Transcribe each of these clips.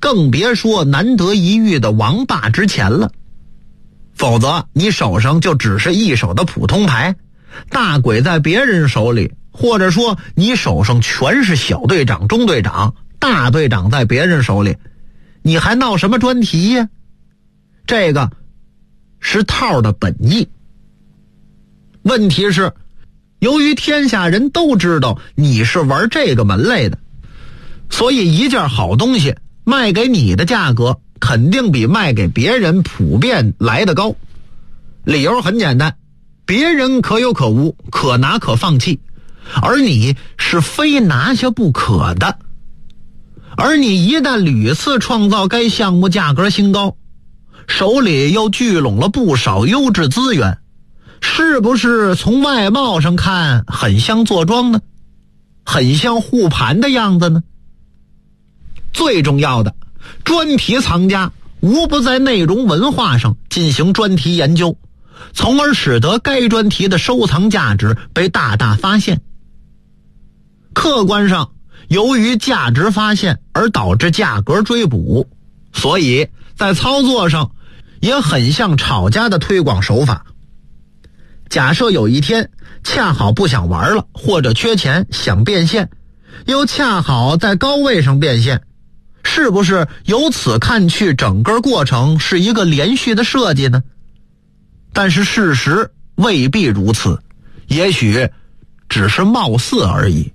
更别说难得一遇的王霸之钱了。否则你手上就只是一手的普通牌，大鬼在别人手里，或者说你手上全是小队长、中队长、大队长在别人手里，你还闹什么专题呀？这个是套的本意。问题是，由于天下人都知道你是玩这个门类的，所以一件好东西卖给你的价格肯定比卖给别人普遍来得高。理由很简单，别人可有可无，可拿可放弃，而你是非拿下不可的。而你一旦屡次创造该项目价格新高，手里又聚拢了不少优质资源，是不是从外貌上看很像坐庄呢？很像护盘的样子呢？最重要的，专题藏家无不在内容文化上进行专题研究，从而使得该专题的收藏价值被大大发现。客观上，由于价值发现而导致价格追捕，所以在操作上也很像炒家的推广手法。假设有一天恰好不想玩了，或者缺钱想变现，又恰好在高位上变现，是不是由此看去整个过程是一个连续的设计呢？但是事实未必如此，也许只是貌似而已。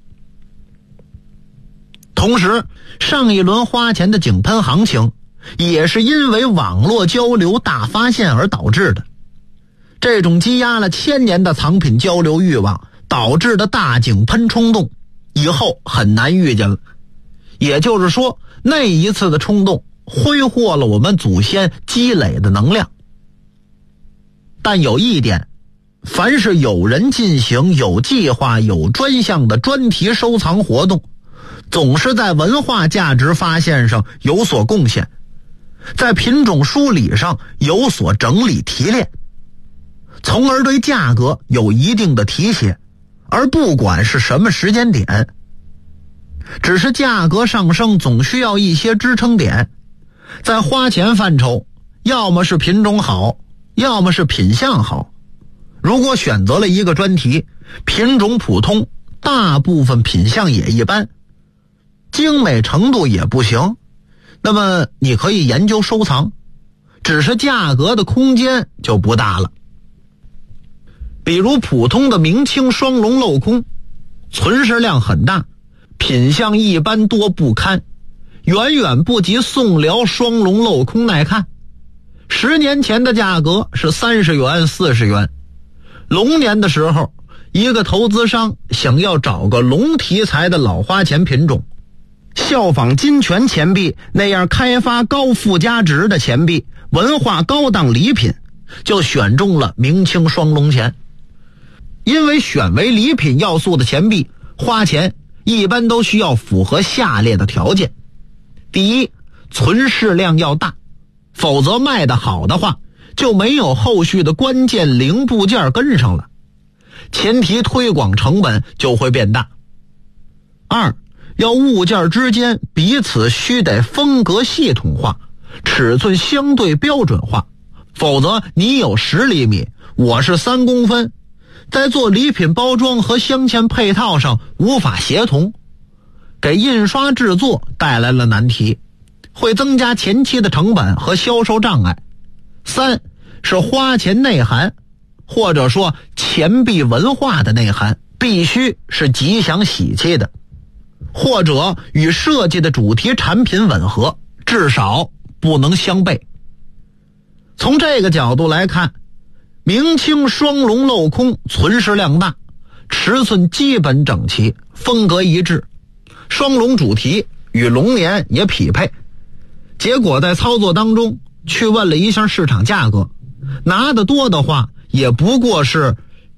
同时，上一轮花钱的井喷行情也是因为网络交流大发现而导致的。这种积压了千年的藏品交流欲望导致的大井喷冲动，以后很难遇见了。也就是说，那一次的冲动挥霍了我们祖先积累的能量。但有一点，凡是有人进行有计划有专项的专题收藏活动，总是在文化价值发现上有所贡献，在品种梳理上有所整理提炼，从而对价格有一定的提携，而不管是什么时间点。只是价格上升总需要一些支撑点，在花钱范畴，要么是品种好，要么是品相好。如果选择了一个专题，品种普通，大部分品相也一般，精美程度也不行，那么你可以研究收藏，只是价格的空间就不大了。比如普通的明清双龙镂空，存世量很大，品相一般多不堪，远远不及宋辽双龙镂空耐看。10年前的价格是30元40元，龙年的时候，一个投资商想要找个龙题材的老花钱品种，效仿金泉钱币那样开发高附加值的钱币，文化高档礼品，就选中了明清双龙钱。因为选为礼品要素的钱币，花钱一般都需要符合下列的条件。第一，存世量要大，否则卖得好的话，就没有后续的关键零部件跟上了，前提推广成本就会变大。二，要物件之间彼此须得风格系统化，尺寸相对标准化，否则你有10厘米，我是3公分，在做礼品包装和镶嵌配套上无法协同，给印刷制作带来了难题，会增加前期的成本和销售障碍。3是花钱内涵，或者说钱币文化的内涵，必须是吉祥喜气的，或者与设计的主题产品吻合，至少不能相悖。从这个角度来看，明清双龙镂空存世量大，尺寸基本整齐，风格一致，双龙主题与龙年也匹配。结果在操作当中去问了一下市场价格，拿得多的话也不过是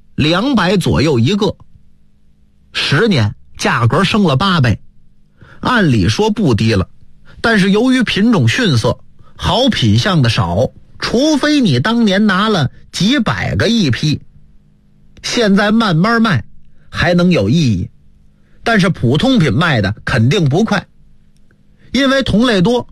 200左右一个，10年价格升了8倍，按理说不低了，但是由于品种逊色，好品相的少，除非你当年拿了几百个一批，现在慢慢卖还能有意义，但是普通品卖的肯定不快，因为同类多，